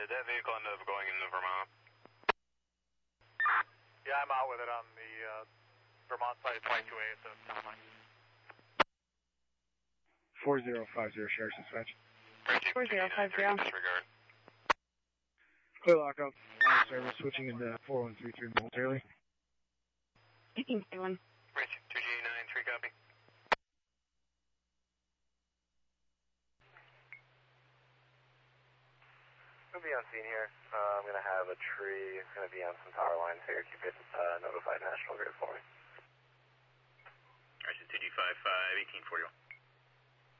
that vehicle ended up going into Vermont. Yeah, I'm out with it on the Vermont side of 22A, so it's down line. 4050 Sheriff Dispatch. 4050. Disregard. Clear lockup. Line of service switching into 4133 momentarily. 1831. Bridge 2G9, tree copy. We'll be on scene here. I'm going to have a tree. It's going to be on some power lines here. Keep it notified National Grid for me. Alright, so 2G55, 1841.